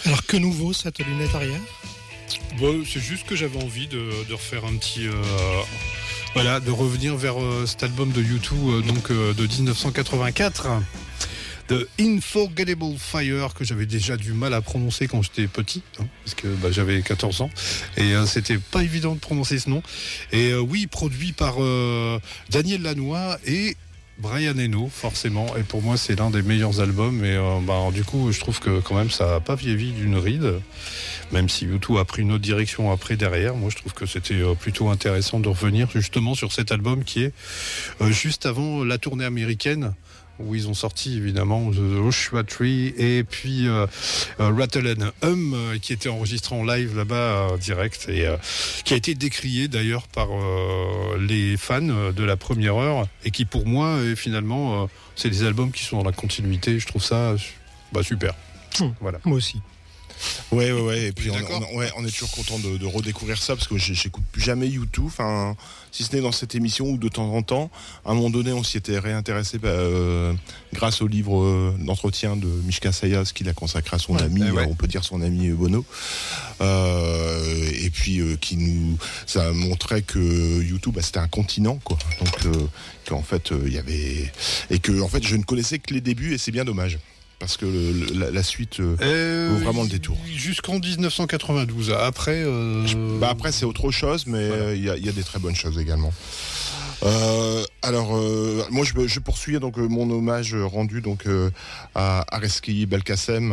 Alors que nouveau cette lunette arrière? Bon, c'est juste que j'avais envie de refaire un petit... voilà, de revenir vers cet album de U2 de 1984. The Unforgettable Fire, que j'avais déjà du mal à prononcer quand j'étais petit, parce que j'avais 14 ans, et c'était pas évident de prononcer ce nom. Et oui, produit par Daniel Lanois et Brian Eno, forcément, et pour moi c'est l'un des meilleurs albums, et du coup je trouve que quand même ça n'a pas vieilli d'une ride, même si U2 a pris une autre direction après derrière. Moi je trouve que c'était plutôt intéressant de revenir justement sur cet album qui est juste avant la tournée américaine, où ils ont sorti évidemment The Joshua Tree et puis Rattle and Hum, qui était enregistré en live là-bas direct, et qui a été décrié d'ailleurs par les fans de la première heure, et qui pour moi finalement c'est des albums qui sont dans la continuité. Je trouve ça super. Voilà. Moi aussi. Ouais. Et puis on est toujours content de redécouvrir ça, parce que j'écoute plus jamais U2, enfin, si ce n'est dans cette émission ou de temps en temps. À un moment donné, on s'y était réintéressé grâce au livre d'entretien de Mishka Sayas, qu'il a consacré à son ami, on peut dire son ami Bono. Et puis ça montrait que U2 c'était un continent, quoi. Donc qu'en fait il y avait, et que en fait je ne connaissais que les débuts, et c'est bien dommage. Parce que la suite vaut vraiment le détour. Jusqu'en 1992. Après, après c'est autre chose, mais il y a des très bonnes choses également. Moi je poursuis donc mon hommage rendu donc à Areski Belkacem,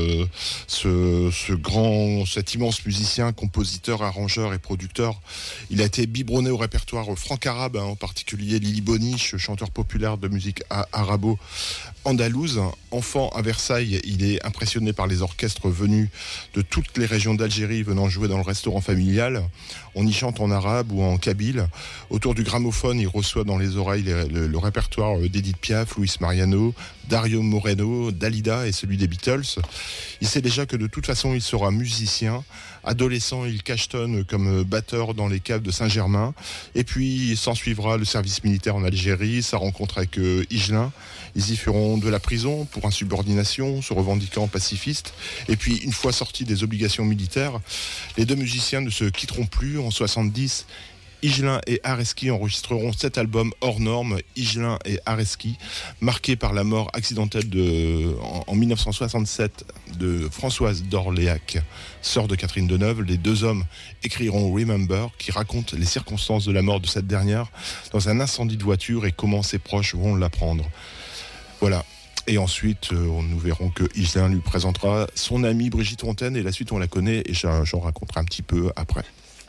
cet immense musicien, compositeur, arrangeur et producteur. Il a été biberonné au répertoire franc-arabe, en particulier Lili Boniche, chanteur populaire de musique arabo-andalouse. Enfant à Versailles, il est impressionné par les orchestres venus de toutes les régions d'Algérie venant jouer dans le restaurant familial. On y chante en arabe ou en kabyle. Autour du gramophone, il reçoit dans les oreilles le répertoire d'Edith Piaf, Luis Mariano, Dario Moreno, Dalida et celui des Beatles. Il sait déjà que de toute façon, il sera musicien. Adolescent, il cachetonne comme batteur dans les caves de Saint-Germain. Et puis, s'en suivra le service militaire en Algérie, sa rencontre avec Higelin. Ils y feront de la prison pour insubordination, se revendiquant pacifiste. Et puis, une fois sortis des obligations militaires, les deux musiciens ne se quitteront plus. En 70, Higelin et Areski enregistreront 7 albums hors normes, Higelin et Areski, marqués par la mort accidentelle en 1967 de Françoise d'Orléac, sœur de Catherine Deneuve. Les deux hommes écriront Remember, qui raconte les circonstances de la mort de cette dernière dans un incendie de voiture et comment ses proches vont l'apprendre. Voilà. Et ensuite, nous verrons que Higelin lui présentera son amie Brigitte Fontaine, et la suite on la connaît, et j'en raconterai un petit peu après.